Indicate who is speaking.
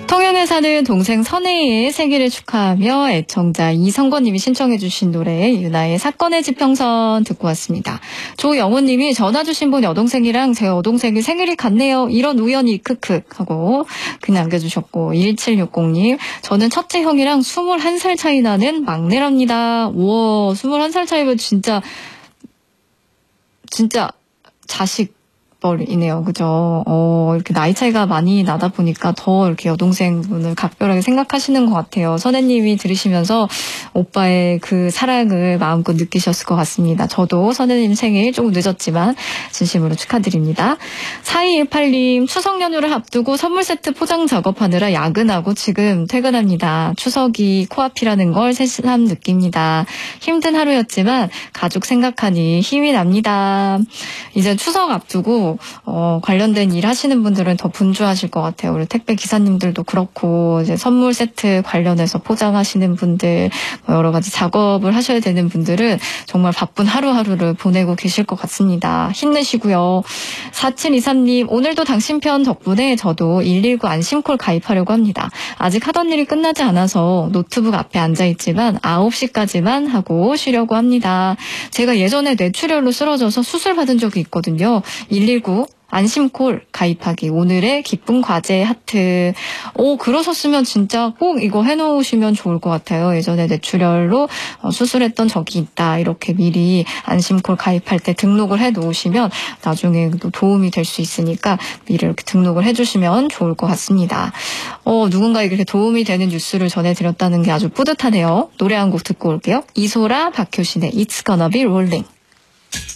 Speaker 1: 통영에 사는 동생 선혜의 생일을 축하하며 애청자 이성권님이 신청해주신 노래 유나의 사건의 지평선 듣고 왔습니다. 조영훈님이 전화 주신 분 여동생이랑 제 여동생이 생일이 같네요. 이런 우연이 크크 하고 그냥 남겨주셨고 1760님 저는 첫째 형이랑 21살 차이 나는 막내랍니다. 우와 21살 차이면 진짜 자식 이네요. 그죠? 이렇게 나이 차이가 많이 나다 보니까 더 이렇게 여동생분을 각별하게 생각하시는 것 같아요. 선혜님이 들으시면서 오빠의 그 사랑을 마음껏 느끼셨을 것 같습니다. 저도 선혜님 생일 조금 늦었지만 진심으로 축하드립니다. 4218님 추석 연휴를 앞두고 선물 세트 포장 작업하느라 야근하고 지금 퇴근합니다. 추석이 코앞이라는 걸 새삼 느낍니다. 힘든 하루였지만 가족 생각하니 힘이 납니다. 이제 추석 앞두고 관련된 일 하시는 분들은 더 분주하실 것 같아요. 우리 택배 기사님들도 그렇고 이제 선물 세트 관련해서 포장하시는 분들 여러 가지 작업을 하셔야 되는 분들은 정말 바쁜 하루하루를 보내고 계실 것 같습니다. 힘내시고요. 4723님 오늘도 당신 편 덕분에 저도 119 안심콜 가입하려고 합니다. 아직 하던 일이 끝나지 않아서 노트북 앞에 앉아있지만 9시까지만 하고 쉬려고 합니다. 제가 예전에 뇌출혈로 쓰러져서 수술 받은 적이 있거든요. 119 안심콜 가입하기 오늘의 기쁜 과제 하트. 그러셨으면 진짜 꼭 이거 해놓으시면 좋을 것 같아요. 예전에 뇌출혈로 수술했던 적이 있다. 이렇게 미리 안심콜 가입할 때 등록을 해놓으시면 나중에 또 도움이 될 수 있으니까 미리 이렇게 등록을 해주시면 좋을 것 같습니다. 누군가에게 이렇게 도움이 되는 뉴스를 전해드렸다는 게 아주 뿌듯하네요. 노래 한 곡 듣고 올게요. 이소라 박효신의 It's Gonna Be Rolling.